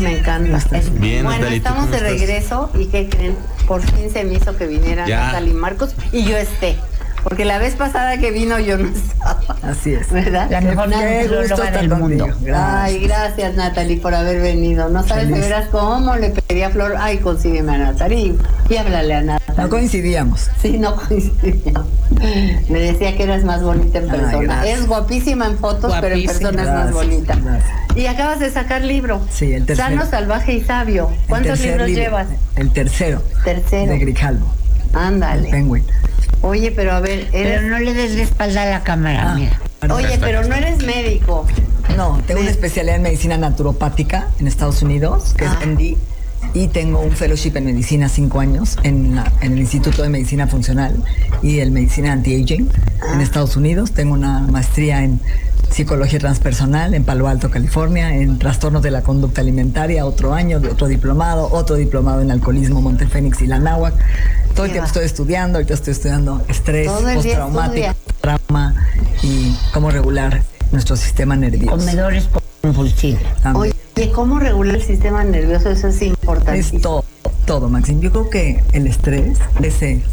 me encanta. Bien, bueno, Natalie, estamos de regreso y ¿qué creen? Por fin se me hizo que vinieran Natalie Marcos y yo esté. Porque la vez pasada que vino yo no estaba. Así es. ¿Verdad? La mejor nutrióloga del mundo. Ay, gracias Natalie por haber venido. No sabes de veras cómo le pedí a Flor. Ay, consígueme a Natalie y háblale a Natalie. No coincidíamos. Sí, no coincidíamos. Me decía que eras más bonita en persona. Es guapísima en fotos, pero en persona es más bonita. Gracias. Y acabas de sacar libro. Sí, el tercero. Sano, salvaje y sabio. ¿Cuántos libros llevas? El tercero. Tercero. De Grijalvo. Ándale. El Penguin. Oye, pero a ver, pero no le des la espalda a la cámara, mira. Oye, pero no eres médico. No, tengo una especialidad en medicina naturopática en Estados Unidos, que es MD, y tengo un fellowship en medicina 5 años en el Instituto de Medicina Funcional y el Medicina Anti-Aging en Estados Unidos. Tengo una maestría en psicología transpersonal en Palo Alto, California, en trastornos de la conducta alimentaria, otro año, otro diplomado en alcoholismo, Montefénix y la Náhuac. Todo el tiempo estoy estudiando, ahorita estoy estudiando estrés postraumático, trauma y cómo regular nuestro sistema nervioso. Comedores compulsivos. Oye, ¿cómo regular el sistema nervioso? Eso es importante. Es todo, Maxine. Yo creo que el estrés, ese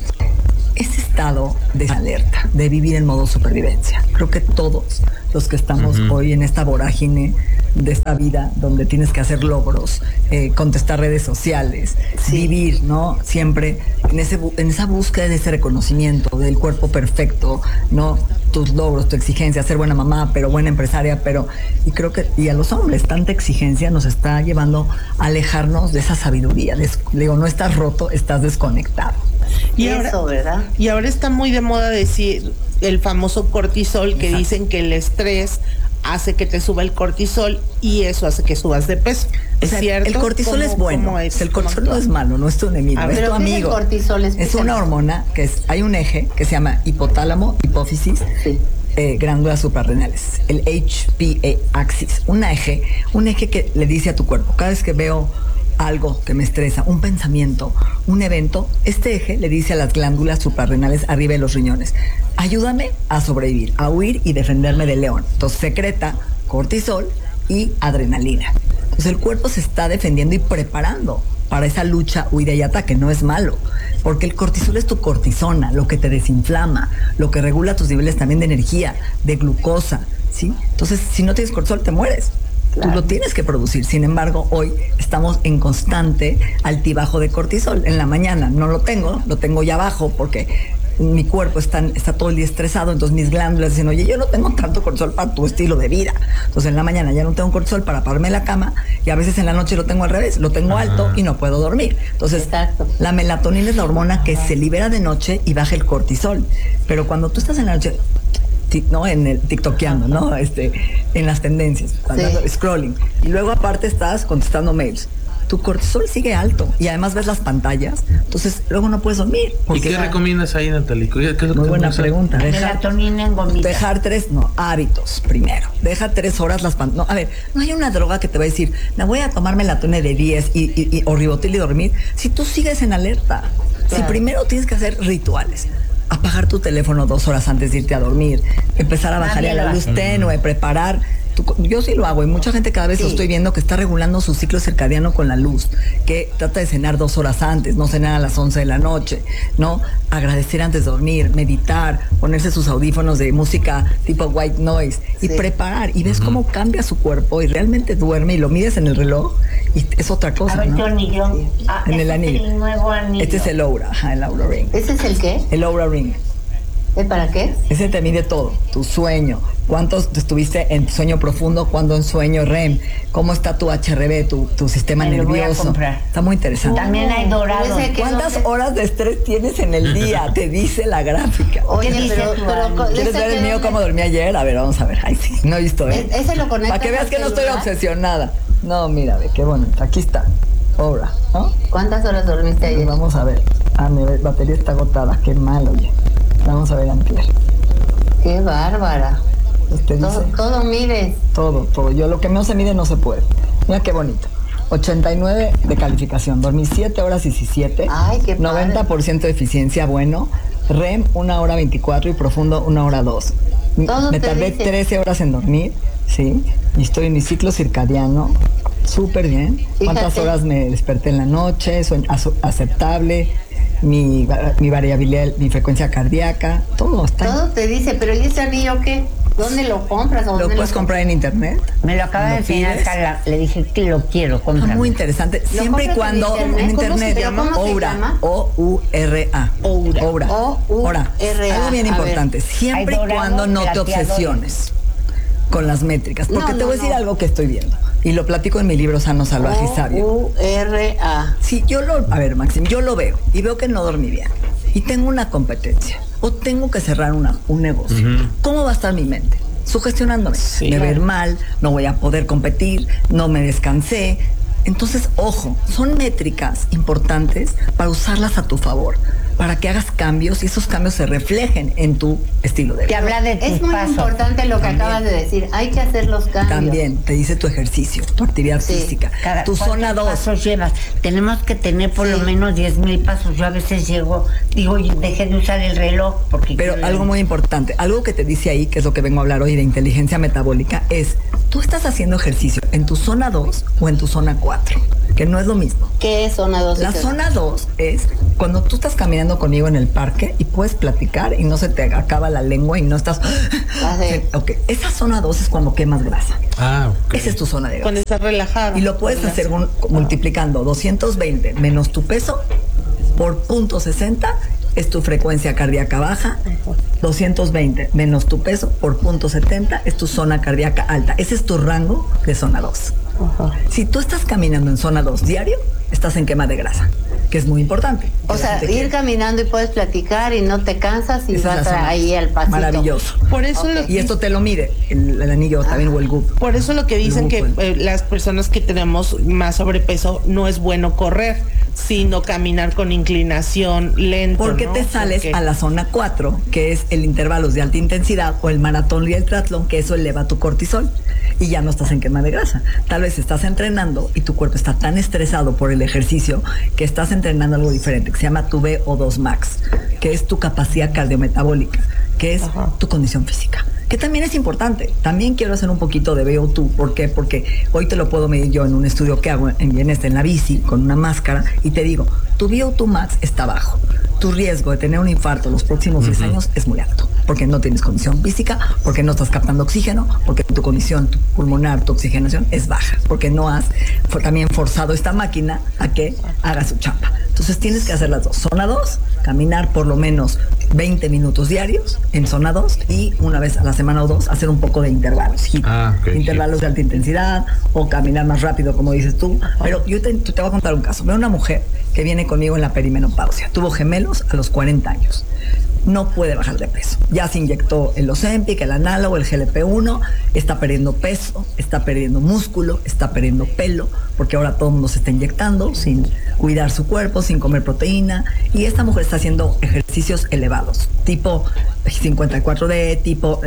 estado de alerta, de vivir en modo supervivencia. Creo que todos los que estamos hoy en esta vorágine de esta vida donde tienes que hacer logros, contestar redes sociales, vivir, ¿no? Siempre en esa búsqueda de ese reconocimiento del cuerpo perfecto, ¿no? Tus logros, tu exigencia, ser buena mamá, pero buena empresaria, y creo que, y a los hombres, tanta exigencia nos está llevando a alejarnos de esa sabiduría. Digo, no estás roto, estás desconectado. Y eso, ¿verdad? Y ahora está muy de moda decir el famoso cortisol, que dicen que el estrés hace que te suba el cortisol y eso hace que subas de peso. ¿Es cierto? El cortisol es bueno. El cortisol no es malo, no es tu enemigo, es tu amigo. El cortisol es una hormona hay un eje que se llama hipotálamo, hipófisis, glándulas suprarrenales, el HPA axis, un eje que le dice a tu cuerpo, cada vez que veo algo que me estresa, un pensamiento, un evento, este eje le dice a las glándulas suprarrenales arriba de los riñones, ayúdame a sobrevivir, a huir y defenderme del león. Entonces secreta cortisol y adrenalina. Entonces el cuerpo se está defendiendo y preparando para esa lucha, huida y ataque. No es malo, porque el cortisol es tu cortisona, lo que te desinflama, lo que regula tus niveles también de energía, de glucosa, ¿sí? Entonces, si no tienes cortisol, te mueres. Claro. Tú lo tienes que producir. Sin embargo, hoy estamos en constante altibajo de cortisol. En la mañana no lo tengo ya bajo porque mi cuerpo está todo el día estresado, entonces mis glándulas dicen, oye, yo no tengo tanto cortisol para tu estilo de vida. Entonces en la mañana ya no tengo cortisol para pararme en la cama y a veces en la noche lo tengo al revés, lo tengo alto y no puedo dormir. Entonces la melatonina es la hormona que se libera de noche y baja el cortisol. Pero cuando tú estás en la noche, ¿no? En el tiktokeando, ¿no? En las tendencias, scrolling. Y luego aparte estás contestando mails. Tu cortisol sigue alto y además ves las pantallas, entonces luego no puedes dormir. ¿Y qué recomiendas ahí, Natalie? ¿Qué es lo muy buena pregunta. Melatonina en gomita. Dejar hábitos primero. Deja 3 horas las pantallas. No, a ver, no hay una droga que te va a decir, me voy a tomar melatonina de 10 o Ribotil y dormir, si tú sigues en alerta. Claro. Si primero tienes que hacer rituales. Apagar tu teléfono 2 horas antes de irte a dormir, empezar a bajarle a la luz tenue, preparar. Yo sí lo hago y mucha gente cada vez lo estoy viendo que está regulando su ciclo circadiano con la luz, que trata de cenar 2 horas antes, no cenar a las 11 de la noche, ¿no? Agradecer antes de dormir, meditar, ponerse sus audífonos de música tipo white noise y preparar y ves cómo cambia su cuerpo y realmente duerme y lo mides en el reloj y es otra cosa, a ver, ¿no? Anillo. En el anillo. Es el nuevo anillo. Este es el Oura, el Oura Ring. ¿Ese es el qué? El Oura Ring. ¿Para qué? Ese te mide todo, tu sueño, cuántos estuviste en sueño profundo, cuándo en sueño REM, cómo está tu HRV, tu sistema nervioso. Lo voy a comprar. Está muy interesante. También hay dorado. ¿Cuántas horas de estrés tienes en el día? Te dice la gráfica. Oye, pero ¿quieres ver el mío cómo dormí ayer? A ver, vamos a ver. Ay, sí, no he visto, Ese lo conectas. Para que veas que no estoy obsesionada. No, mira, ve qué bonito. Aquí está. Obra, ¿no? ¿Cuántas horas dormiste ayer? Vamos a ver. Mi batería está agotada. Qué mal, oye. Vamos a ver, antier. Qué bárbara. Todo mides. Todo. Yo lo que no se mide no se puede. Mira qué bonito. 89 de calificación. Dormí 7 horas 17. Ay, qué padre. 90% de eficiencia, bueno. REM 1 hora 24 y profundo 1 hora 2. Me tardé 13 horas en dormir, ¿sí? Y estoy en mi ciclo circadiano Súper bien. ¿Cuántas horas me desperté en la noche? ¿Soy aceptable? Mi variabilidad, mi frecuencia cardíaca, todo está. Todo te dice, pero ¿y ese anillo qué? ¿Dónde lo compras? Lo puedes comprar en internet. Me lo acaba de enseñar Carla. Le dije que lo quiero comprar. Muy interesante. Siempre y cuando en internet Oura. O-U-R-A. Oura. Algo bien importante. Siempre y cuando no te obsesiones con las métricas. Porque te voy a decir algo que estoy viendo. Y lo platico en mi libro Sano, Salvaje y Sabio. O-U-R-A. Sí, a ver, Maxim, yo lo veo y veo que no dormí bien. Y tengo una competencia. O tengo que cerrar un negocio. ¿Cómo va a estar mi mente? Sugestionándome. Me va a ir mal, no voy a poder competir, no me descansé. Entonces, ojo, son métricas importantes para usarlas a tu favor, para que hagas cambios y esos cambios se reflejen en tu estilo de vida. Te habla de tus Es muy importante lo que acabas de decir. Hay que hacer los cambios. También te dice tu ejercicio, tu actividad física, tu zona 2. ¿Cuántos pasos llevas? Tenemos que tener por lo menos 10,000 pasos. Yo a veces digo, dejé de usar el reloj porque... Pero algo muy importante, algo que te dice ahí, que es lo que vengo a hablar hoy de inteligencia metabólica, es, tú estás haciendo ejercicio en tu zona 2 o en tu zona 4, que no es lo mismo. ¿Qué es zona 2? La zona 2 es cuando tú estás caminando conmigo en el parque y puedes platicar y no se te acaba la lengua y no estás... Ok, esa zona 2 es cuando quemas grasa. Okay. Esa es tu zona de grasa. Cuando estás relajado. Y lo puedes hacer multiplicando 220 menos tu peso por 0.60 es tu frecuencia cardíaca baja. 220 menos tu peso por 0.70 es tu zona cardíaca alta. Ese es tu rango de zona 2. Si tú estás caminando en zona 2 diario, estás en quema de grasa, que es muy importante. O sea, ir caminando y puedes platicar y no te cansas y vas ahí al pasito. Maravilloso. Por eso y esto te lo mide el anillo también o el GUP. Por eso lo que dicen que las personas que tenemos más sobrepeso no es bueno correr, sino caminar con inclinación lento. Porque te sales a la zona 4, que es el intervalos de alta intensidad, o el maratón y el triatlón, que eso eleva tu cortisol y ya no estás en quema de grasa. Tal vez estás entrenando y tu cuerpo está tan estresado por el ejercicio que estás entrenando algo diferente, que se llama tu VO2 max, que es tu capacidad cardiometabólica, que es tu condición física, que también es importante. También quiero hacer un poquito de VO2. ¿Por qué? Porque hoy te lo puedo medir yo en un estudio que hago en la bici con una máscara y te digo, tu VO2 max está bajo. Tu riesgo de tener un infarto los próximos 10 años es muy alto, porque no tienes condición física, porque no estás captando oxígeno, porque tu condición pulmonar, tu oxigenación es baja, porque no has también forzado esta máquina a que haga su chamba. Entonces tienes que hacer las dos. Zona 2, caminar por lo menos 20 minutos diarios en zona 2 y una vez a la semana o dos hacer un poco de intervalos. Intervalos de alta intensidad o caminar más rápido, como dices tú. Pero yo te voy a contar un caso. Veo una mujer que viene conmigo en la perimenopausia. Tuvo gemelos a los 40 años. No puede bajar de peso. Ya se inyectó el Ozempic, el análogo, el GLP-1, está perdiendo peso, está perdiendo músculo, está perdiendo pelo, porque ahora todo el mundo se está inyectando sin cuidar su cuerpo, sin comer proteína. Y esta mujer está haciendo ejercicios elevados, tipo 54D, tipo,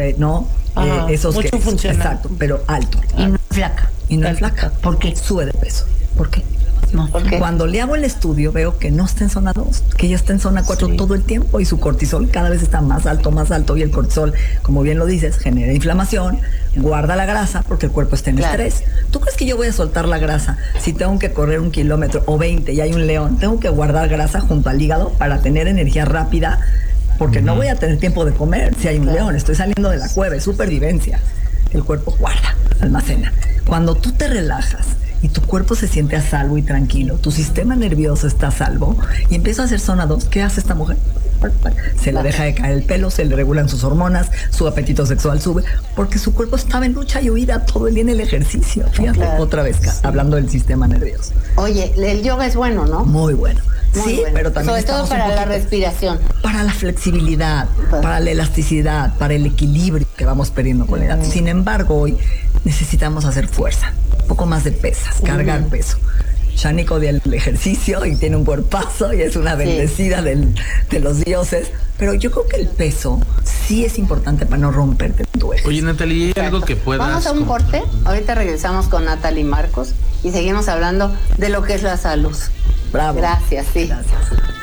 esos mucho que... funcional. Exacto, pero alto. Y no es flaca. Y no es flaca. ¿Por qué? Sube de peso. ¿Por qué? No, porque cuando le hago el estudio veo que no está en zona 2, que ya está en zona 4 todo el tiempo y su cortisol cada vez está más alto y el cortisol, como bien lo dices, genera inflamación, guarda la grasa porque el cuerpo está en estrés. ¿Tú crees que yo voy a soltar la grasa si tengo que correr 1 kilómetro o 20 y hay un león? Tengo que guardar grasa junto al hígado para tener energía rápida, porque no voy a tener tiempo de comer si hay un león. Estoy saliendo de la cueva, es supervivencia. El cuerpo guarda, almacena. Cuando tú te relajas y tu cuerpo se siente a salvo y tranquilo, tu sistema nervioso está a salvo y empieza a hacer zona 2, ¿qué hace esta mujer? Se le deja de caer el pelo, se le regulan sus hormonas, su apetito sexual sube, porque su cuerpo estaba en lucha y huida todo el día en el ejercicio. Fíjate, otra vez, hablando del sistema nervioso. Oye, el yoga es bueno, ¿no? Muy bueno. Muy bueno. Pero también sobre todo para la respiración. Para la flexibilidad, para la elasticidad, para el equilibrio que vamos perdiendo con la edad. Sin embargo, hoy necesitamos hacer fuerza, un poco más de pesas, cargar peso. Shanique odia el ejercicio y tiene un cuerpazo y es una bendecida de los dioses, pero yo creo que el peso sí es importante para no romperte tu eje. Oye, Natalie, ¿hay algo que puedas...? Vamos a un corte, ahorita regresamos con Natalie Marcos y seguimos hablando de lo que es la salud. Bravo. Gracias, sí. Gracias.